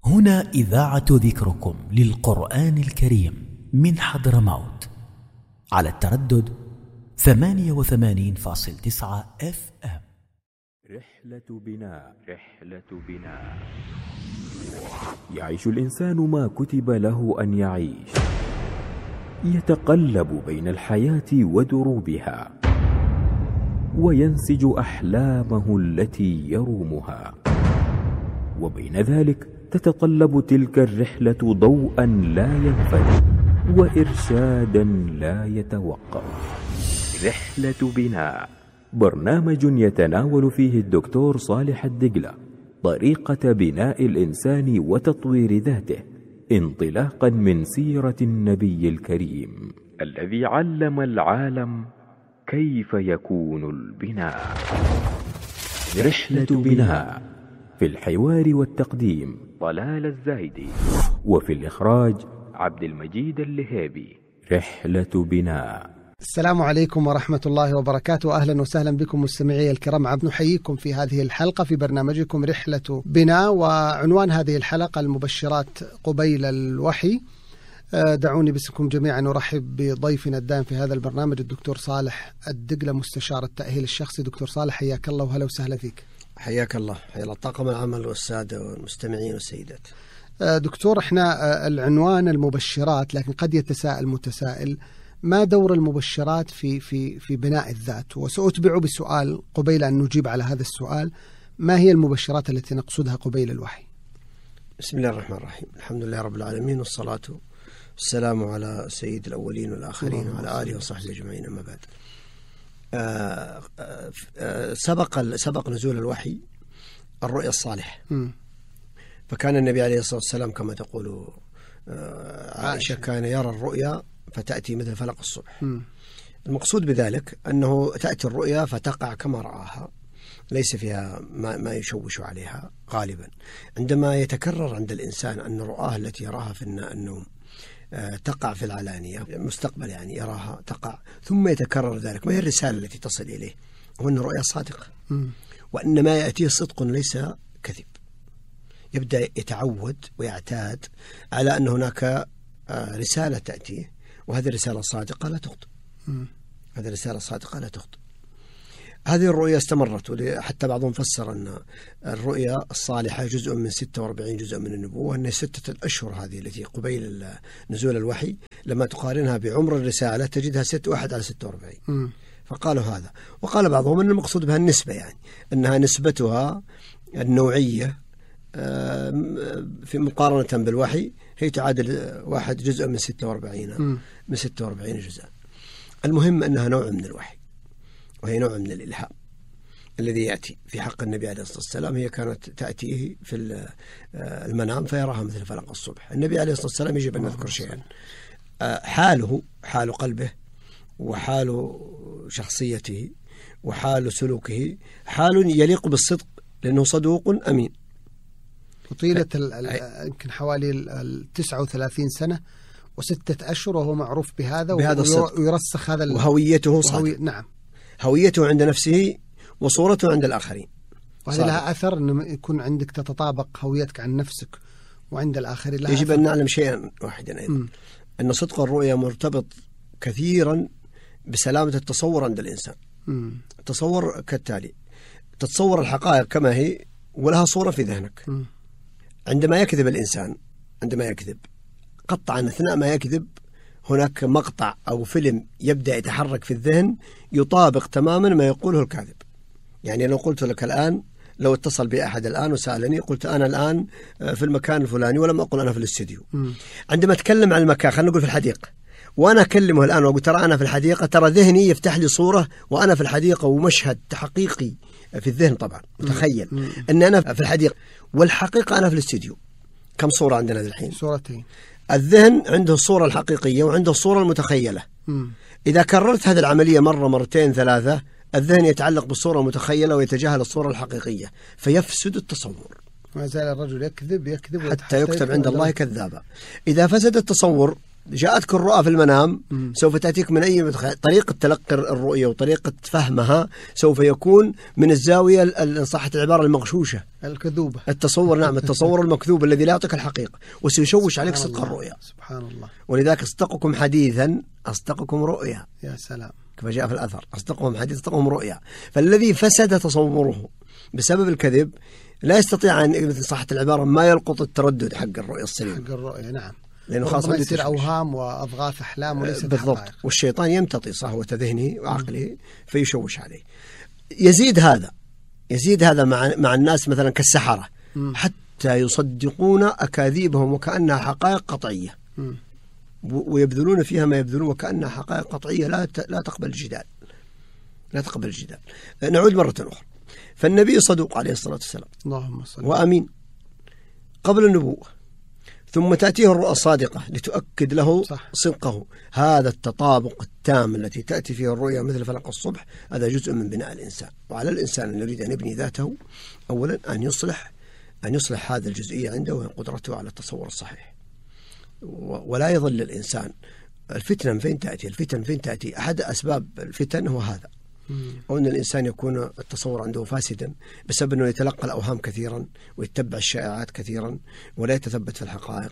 هنا إذاعة ذكركم للقرآن الكريم من حضرموت على التردد 88.9 FM. رحلة بناء. يعيش الإنسان ما كتب له أن يعيش، يتقلب بين الحياة ودروبها، وينسج أحلامه التي يرومها، وبين ذلك تتطلب تلك الرحلة ضوءا لا ينفد وإرشادا لا يتوقف. رحلة بناء، برنامج يتناول فيه الدكتور صالح الدقلة طريقة بناء الإنسان وتطوير ذاته، انطلاقا من سيرة النبي الكريم الذي علم العالم كيف يكون البناء. رحلة بناء، في الحوار والتقديم طلال الزايدي، وفي الإخراج عبد المجيد اللهيبي. رحلة بناء. السلام عليكم ورحمة الله وبركاته. أهلا وسهلا بكم مستمعي الكرام. نحييكم في هذه الحلقة في برنامجكم رحلة بناء، وعنوان هذه الحلقة المبشرات قبيل الوحي. دعوني باسمكم جميعا نرحب بضيفنا الدائم في هذا البرنامج الدكتور صالح الدقلة، مستشار التأهيل الشخصي. دكتور صالح، حياك الله وهلا وسهلا فيك. حياك الله، حيا الله طاقم العمل والسادة والمستمعين والسيدات. دكتور، احنا العنوان المبشرات، لكن قد يتساءل متسائل: ما دور المبشرات في بناء الذات؟ وسأتبع بسؤال قبيل أن نجيب على هذا السؤال: ما هي المبشرات التي نقصدها قبيل الوحي؟ بسم الله الرحمن الرحيم، الحمد لله رب العالمين، والصلاة والسلام على سيد الأولين والآخرين وعلى آله وصحبه أجمعين، أما بعد. سبق نزول الوحي الرؤيا الصالح. فكان النبي عليه الصلاة والسلام كما تقول عائشة كان يرى الرؤيا فتأتي مثل فلق الصبح. المقصود بذلك أنه تأتي الرؤيا فتقع كما رآها، ليس فيها ما يشوش عليها غالبا. عندما يتكرر عند الإنسان أن رؤاه التي يراها في النوم تقع في العلانية، المستقبل يعني يراها تقع، ثم يتكرر ذلك، ما هي الرسالة التي تصل إليه؟ هو أن الرؤيا صادقة، وأن ما يأتيه صدق ليس كذب. يبدأ يتعود ويعتاد على أن هناك رسالة تأتيه، وهذه الرسالة الصادقة لا تخطئ. هذه الرسالة الصادقة لا تخطئ. هذه الرؤيا استمرت، حتى بعضهم فسر أن الرؤيا الصالحة جزء من 46 جزء من النبوة، أن 6 أشهر هذه التي قبيل نزول الوحي لما تقارنها بعمر الرسالة تجدها 1 على 46. فقالوا هذا. وقال بعضهم أن المقصود بها النسبة، يعني أنها نسبتها النوعية في مقارنة بالوحي هي تعادل 1 جزء من 46 جزء. المهم أنها نوع من الوحي، وهي نوع من الإلهام الذي يأتي في حق النبي عليه الصلاة والسلام. هي كانت تأتيه في المنام فيراها مثل فلق الصبح. النبي عليه الصلاة والسلام يجب أن نذكر شيئا: حال قلبه، وحال شخصيته، وحال سلوكه حال يليق بالصدق، لأنه صدوق أمين. وطيلة يمكن حوالي 39 سنة و6 أشهر، وهو معروف بهذا ويرسخ هذا، وهويته صادق. نعم، هويته عند نفسه وصورته عند الآخرين. وهذا لها أثر أن يكون عندك تتطابق هويتك عن نفسك وعند الآخرين. يجب أن نعلم شيئا واحدا أيضا، أن صدق الرؤيا مرتبط كثيرا بسلامة التصور عند الإنسان. التصور كالتالي: تتصور الحقائق كما هي ولها صورة في ذهنك. عندما يكذب الإنسان، عندما يكذب قطعا أثناء ما يكذب هناك مقطع أو فيلم يبدأ يتحرك في الذهن يطابق تماما ما يقوله الكاذب. يعني لو قلت لك الآن، لو اتصل بي أحد الآن وسألني، قلت أنا الآن في المكان الفلاني ولم أقل أنا في الاستديو. عندما أتكلم عن المكان، خلينا نقول في الحديقة، وأنا أكلمه الآن وأقول ترى أنا في الحديقة، ترى ذهني يفتح لي صورة وأنا في الحديقة ومشهد حقيقي في الذهن طبعا، متخيل أن أنا في الحديقة، والحقيقة أنا في الاستديو. كم صورة عندنا الحين؟ صورتين. الذهن عنده الصورة الحقيقية وعنده الصورة المتخيلة. إذا كررت هذه العملية مرة، مرتين، 3، الذهن يتعلق بالصورة المتخيلة ويتجاهل الصورة الحقيقية، فيفسد التصور. ما زال الرجل يكذب حتى يكتب عند الله كذابا. إذا فسد التصور جاءتك الرؤى في المنام سوف تأتيك من أي طريقة تلقي الرؤية وطريقة فهمها سوف يكون من الزاوية إن صحت العبارة المغشوشة الكذوبة، التصور. نعم، التصور المكذوب الذي لا يعطيك الحقيقة وسيشوش عليك صدق الرؤيا. سبحان الله. ولذلك أصدقكم حديثا أصدقكم رؤيا. يا سلام، كما جاء في الأثر أصدقهم حديث أصدقهم رؤيا. فالذي فسد تصوره بسبب الكذب لا يستطيع أن مثل صحة العبارة ما يلقط التردد حق الرؤيا السليم، حق الرؤيا. نعم، لأنه خاصة يصير أوهام وأضغاث أحلام وليس بالضبط حقائق. والشيطان يمتطي صهوة ذهنه وعقله فيشوش عليه. يزيد هذا مع الناس مثلا كالسحرة حتى يصدقون أكاذيبهم وكأنها حقائق قطعية، ويبذلون فيها ما يبذلون وكأنها حقائق قطعية لا تقبل الجدال. نعود مرة أخرى. فالنبي صدوق عليه الصلاة والسلام، اللهم صل، وأمين قبل النبوة، ثم تأتيه الرؤى الصادقة لتؤكد له صدقه. هذا التطابق التام التي تأتي فيه الرؤيا مثل فلق الصبح، هذا جزء من بناء الإنسان. وعلى الإنسان أن يريد أن يبني ذاته أولا أن يصلح هذا الجزئية عنده وهي قدرته على التصور الصحيح، ولا يظل الإنسان الفتن فين تأتي. أحد أسباب الفتن هو هذا، أو أن الإنسان يكون التصور عنده فاسدا بسبب أنه يتلقى الأوهام كثيرا ويتبع الشائعات كثيرا ولا يتثبت في الحقائق.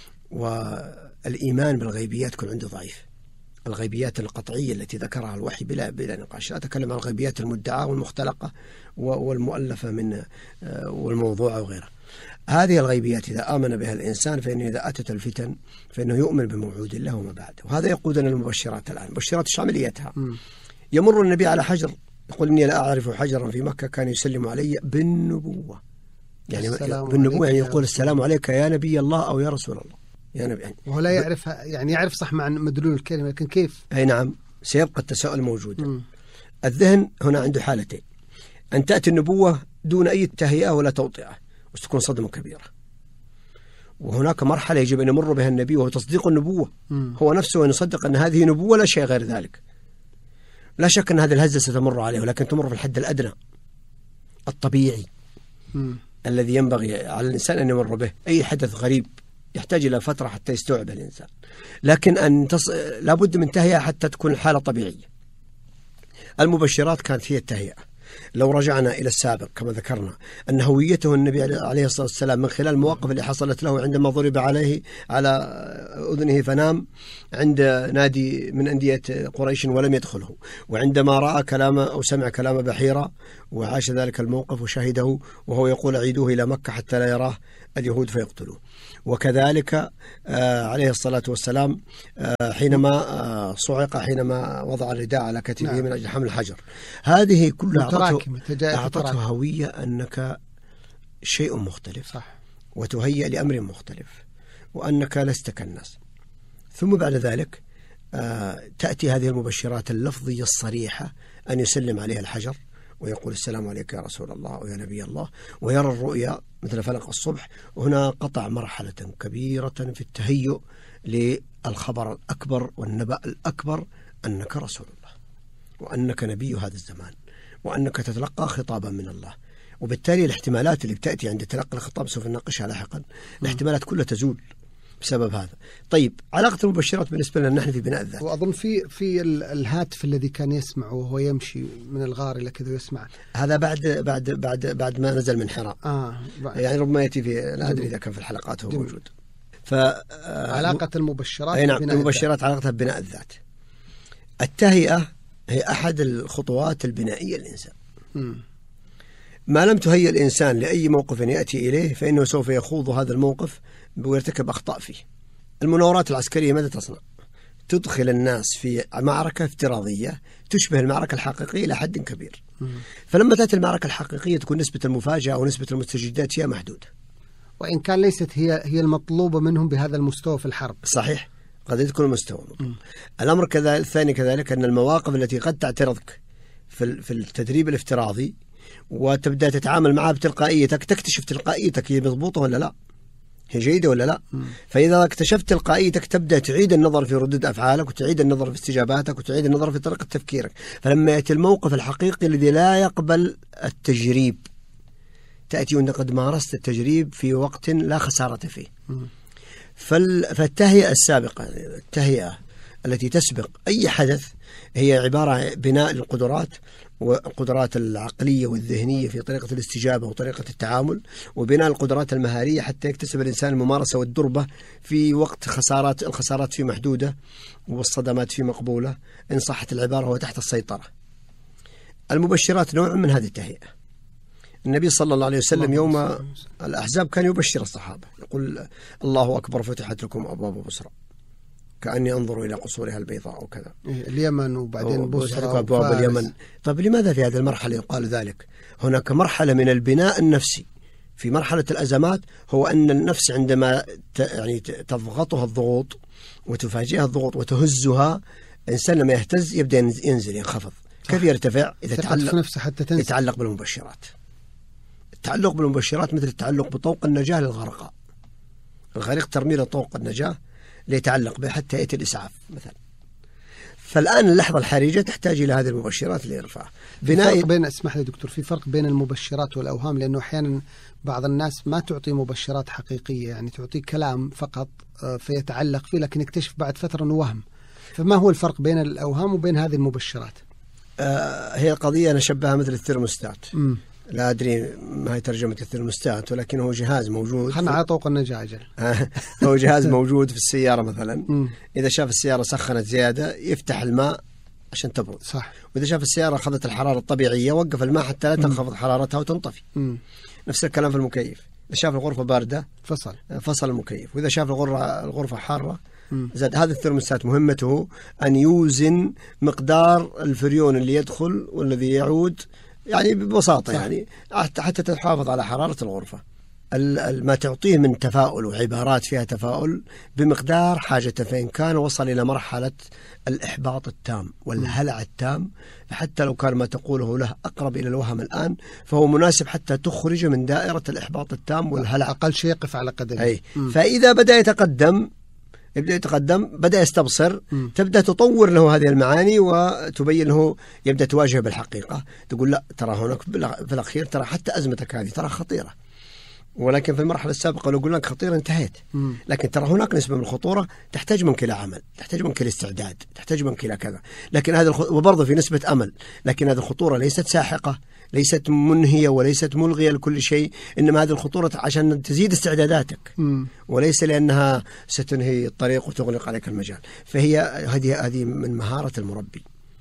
والإيمان بالغيبيات يكون عنده ضعيف. الغيبيات القطعية التي ذكرها الوحي بلا نقاش، لا أتكلم عن الغيبيات المدعاة والمختلقة والمؤلفة من والموضوع وغيرها. هذه الغيبيات إذا آمن بها الإنسان فإنه إذا أتت الفتن فإنه يؤمن بموعود الله وما بعده. وهذا يقودنا للمبشرات الآن، مبشرات شامليتها. يمر النبي على حجر يقول إني لا أعرف حجرا في مكة كان يسلم علي بالنبوة، يعني بالنبوة، يعني يقول السلام عليك يا نبي الله أو يا رسول الله، يا نبي. يعني وهو لا يعرف، يعني يعرف صح مع مدلول الكلمة، لكن كيف؟ أي نعم، سيبقى التساؤل موجود. الذهن هنا عنده حالتين: أن تأتي النبوة دون أي تهيئة ولا توطئة وتكون صدمة كبيرة، وهناك مرحلة يجب أن يمر بها النبي وهو تصديق النبوة. هو نفسه أن يصدق أن هذه نبوة لا شيء غير ذلك. لا شك أن هذه الهزة ستمر عليه، ولكن تمر في الحد الأدنى الطبيعي الذي ينبغي على الإنسان أن يمر به. أي حدث غريب يحتاج إلى فترة حتى يستوعب الإنسان، لكن لابد من تهيئة حتى تكون الحالة طبيعية. المبشرات كانت هي التهيئة. لو رجعنا إلى السابق كما ذكرنا أن هويته النبي عليه الصلاة والسلام من خلال المواقف اللي حصلت له عندما ضرب عليه على أذنه فنام عند نادي من أندية قريش ولم يدخله، وعندما رأى كلام أو سمع كلام بحيرة وعاش ذلك الموقف وشهده وهو يقول عيدوه إلى مكة حتى لا يراه اليهود فيقتلوه. وكذلك عليه الصلاة والسلام حينما صعق حينما وضع الرداء على كتفه من أجل حمل الحجر. هذه كلها أعطته هوية أنك شيء مختلف، صح، وتهيأ لأمر مختلف، وأنك لست كالناس. ثم بعد ذلك تأتي هذه المبشرات اللفظية الصريحة أن يسلم عليها الحجر ويقول السلام عليك يا رسول الله ويا نبي الله، ويرى الرؤيا مثل فلق الصبح. وهنا قطع مرحلة كبيرة في التهيؤ للخبر الأكبر والنبأ الأكبر أنك رسول الله وأنك نبي هذا الزمان وأنك تتلقى خطابا من الله. وبالتالي الاحتمالات اللي بتأتي عند تلقي الخطاب سوف نناقشها لاحقا، الاحتمالات كلها تزول بسبب هذا. طيب، علاقة المبشرات بالنسبة لنا نحن في بناء الذات. وأظن في الهاتف الذي كان يسمع وهو يمشي من الغار إلى كذا يسمع، هذا بعد ما نزل من حراء. يعني ربما يأتي في، لا أدري إذا كان في الحلقات هو موجود. علاقة المبشرات نعم، المبشرات علاقتها ببناء الذات. التهيئة هي أحد الخطوات البنائية للإنسان. ما لم تهيئ الإنسان لأي موقف يأتي إليه فإنه سوف يخوض هذا الموقف ويرتكب أخطاء فيه. المناورات العسكرية ماذا تصنع؟ تدخل الناس في معركة افتراضية تشبه المعركة الحقيقية إلى حد كبير. فلما تأتي المعركة الحقيقية تكون نسبة المفاجأة أو نسبة المستجدات فيها محدودة، وإن كان ليست هي المطلوبة منهم بهذا المستوى في الحرب. صحيح، قد تكون مستوى. الأمر الثاني كذلك أن المواقف التي قد تعترضك في التدريب الافتراضي وتبدأ تتعامل معها بتلقائيتك، تكتشف تلقائيتك هي مضبوطة ولا لا، هي جيدة ولا لا. فإذا اكتشفت تلقائيتك تبدأ تعيد النظر في ردود أفعالك وتعيد النظر في استجاباتك وتعيد النظر في طريقة تفكيرك. فلما يأتي الموقف الحقيقي الذي لا يقبل التجريب تأتي وأنت قد مارست التجريب في وقت لا خسارة فيه. فالتهيئة السابقة، التهيئة التي تسبق أي حدث، هي عبارة عن بناء القدرات والقدرات العقلية والذهنية في طريقة الاستجابة وطريقة التعامل، وبناء القدرات المهارية حتى يكتسب الإنسان الممارسة والدربة في وقت الخسارات في محدودة والصدمات في مقبولة، إن صحت العبارة هو تحت السيطرة. المبشرات نوع من هذه التهيئة. النبي صلى الله عليه وسلم يوم الأحزاب كان يبشر الصحابة، يقول: الله أكبر، فتحت لكم أبواب بصرى كأني أنظر إلى قصورها البيضاء وكذا. اليمن وبعدين بصرى أبواب اليمن. طيب لماذا في هذه المرحلة يقال ذلك؟ هناك مرحلة من البناء النفسي في مرحلة الأزمات، هو أن النفس عندما يعني تضغطها الضغوط وتفاجئها الضغوط وتهزها، الإنسان لما يهتز يبدأ ينزل، ينخفض. كيف يرتفع؟ إذا يتعلق بالمبشرات. التعلق بالمبشرات مثل التعلق بطوق النجاة للغرقاء. الغريق ترمي له طوق النجاة ليتعلق به حتى يأتي الإسعاف مثلا. فالآن اللحظة الحرجة تحتاج إلى هذه المبشرات لإرفاع. اسمح لي دكتور، في فرق بين المبشرات والأوهام، لأنه أحيانا بعض الناس ما تعطي مبشرات حقيقية، يعني تعطي كلام فقط فيتعلق فيه، لكن يكتشف بعد فترة أنه وهم. فما هو الفرق بين الأوهام وبين هذه المبشرات؟ هي قضية أنا شبهها مثل الثيرموستات. لا أدري ما هي ترجمة الثيرموستات، ولكن هو جهاز موجود. خلنا على طوق النجاة أجل. هو جهاز موجود في السيارة مثلا. إذا شاف السيارة سخنت زيادة يفتح الماء عشان تبرد. صح. وإذا شاف السيارة أخذت الحرارة الطبيعية وقف الماء حتى لا تنخفض حرارتها وتنطفي. نفس الكلام في المكيف. إذا شاف الغرفة باردة فصل المكيف، وإذا شاف الغرفة حارة زاد. هذا الثيرموستات مهمته أن يوزن مقدار الفريون اللي يدخل والذي يعود، يعني ببساطة. صح. يعني حتى تحافظ على حرارة الغرفة. ما تعطيه من تفاؤل وعبارات فيها تفاؤل بمقدار حاجته، فإن كان وصل إلى مرحلة الإحباط التام والهلع التام، فحتى لو كان ما تقوله له أقرب إلى الوهم الآن، فهو مناسب حتى تخرج من دائرة الإحباط التام والهلع. أقل شيء يقف على قدمه. أي. فإذا بدأ يتقدم، بدأ يستبصر، تبدأ تطور له هذه المعاني وتبين له، يبدأ تواجه بالحقيقة، تقول: لا ترى هناك في الأخير ترى حتى أزمتك هذه ترى خطيرة، ولكن في المرحلة السابقة لو قلنا لك خطيرة انتهيت، لكن ترى هناك نسبة من الخطورة تحتاج منك إلى عمل، تحتاج منك إلى استعداد، تحتاج منك إلى كذا. لكن وبرضه في نسبة أمل، لكن هذه الخطورة ليست ساحقة، ليست منهية وليست ملغية لكل شيء، إنما هذه الخطورة عشان تزيد استعداداتك، وليس لأنها ستنهي الطريق وتغلق عليك المجال. فهي هذه من مهارة المربي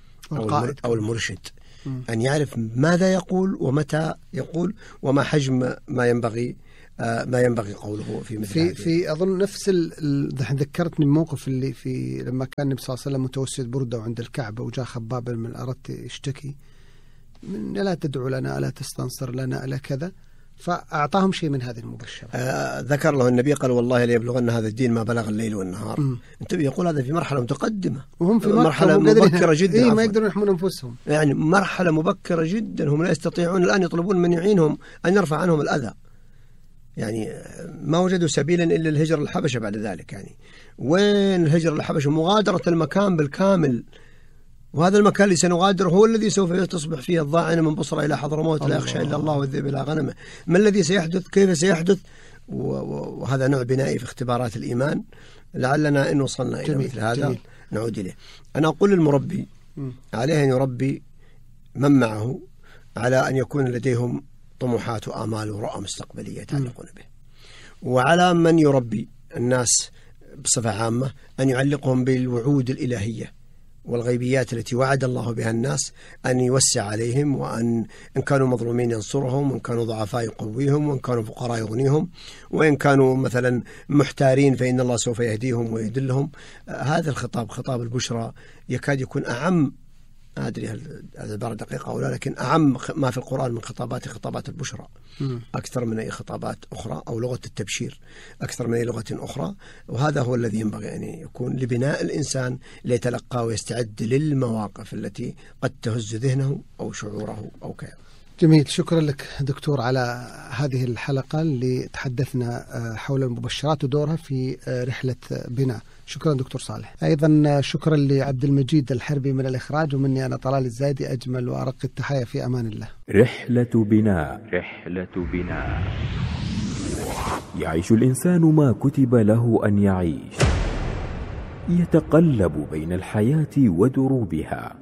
أو المرشد، أن يعرف ماذا يقول ومتى يقول وما حجم ما ينبغي قوله في مثل هذه. في أظن نفس ذكرتني الموقف اللي في لما كان النبي صلى الله عليه وسلم متوسد بردة عند الكعبة، وجاء خباب من الأرض يشتكي من لا تدعو لنا، ألا تستنصر لنا، ألا كذا، فأعطاهم شيء من هذه المبشرة. ذكر له النبي قال: والله ليبلغن هذا الدين ما بلغ الليل والنهار. انتبه، يقول هذا في مرحلة متقدمة، وهم في مرحلة مبكرة جدا. ما يقدرون يحمون أنفسهم، يعني مرحلة مبكرة جدا، هم لا يستطيعون الآن، يطلبون من يعينهم أن يرفع عنهم الأذى. يعني ما وجدوا سبيلا إلا الهجرة للحبشة بعد ذلك. يعني وين الهجرة للحبشة؟ مغادرة المكان بالكامل، وهذا المكان اللي سنغادر هو الذي سوف تصبح فيه الضاعنة من بصرة إلى حضرموت، لا يخشى إلا الله والذئب إلى غنمه. ما الذي سيحدث؟ كيف سيحدث؟ وهذا نوع بنائي في اختبارات الإيمان، لعلنا إن وصلنا إلى مثل هذا نعود إليه. أنا أقول للمربي عليه أن يربي من معه على أن يكون لديهم طموحات وآمال ورؤى مستقبلية يتعلقون به، وعلى من يربي الناس بصفة عامة أن يعلقهم بالوعود الإلهية والغيبيات التي وعد الله بها الناس، أن يوسع عليهم، وأن إن كانوا مظلومين ينصرهم، وإن كانوا ضعفاء يقويهم، وإن كانوا فقراء يغنيهم، وإن كانوا مثلا محتارين فإن الله سوف يهديهم ويدلهم. هذا الخطاب، خطاب البشرى، يكاد يكون أعم، أدري هذا العبارة دقيقة أو لا، لكن أعم ما في القرآن من خطابات البشرى، أكثر من أي خطابات أخرى، أو لغة التبشير أكثر من أي لغة أخرى. وهذا هو الذي ينبغي أن يكون لبناء الإنسان ليتلقى ويستعد للمواقف التي قد تهز ذهنه أو شعوره أو كيانه. جميل، شكرا لك دكتور على هذه الحلقة اللي تحدثنا حول المبشرات ودورها في رحلة بناء. شكرا دكتور صالح. أيضا شكرا لعبد المجيد الحربي من الإخراج، ومني أنا طلال الزايدي أجمل وأرق التحايا، في أمان الله. رحلة بناء. يعيش الإنسان ما كتب له أن يعيش، يتقلب بين الحياة ودروبها،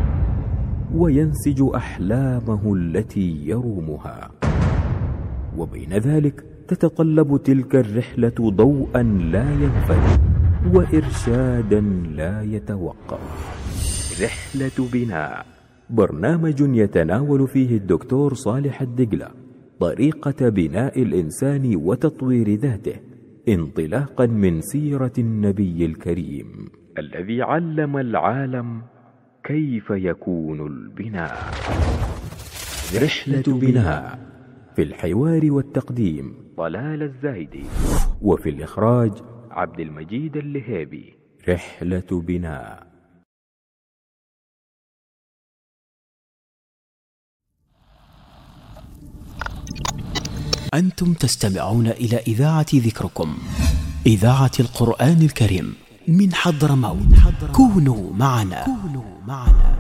وينسج أحلامه التي يرومها، وبين ذلك تتقلب تلك الرحلة ضوءا لا ينفد وإرشادا لا يتوقف. رحلة بناء، برنامج يتناول فيه الدكتور صالح الدقلة طريقة بناء الإنسان وتطوير ذاته، انطلاقا من سيرة النبي الكريم الذي علم العالم كيف يكون البناء. رحلة بناء، في الحوار والتقديم طلال الزايدي، وفي الإخراج عبد المجيد اللهيبي. رحلة بناء. أنتم تستمعون إلى إذاعة ذكركم، إذاعة القرآن الكريم من حضرموت. كونوا معنا.